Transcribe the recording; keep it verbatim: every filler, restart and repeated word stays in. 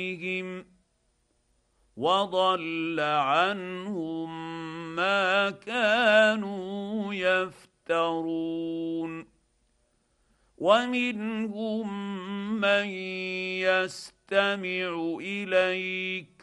وضل عنهم ما كانوا يفترون ومنهم من يستمع اليك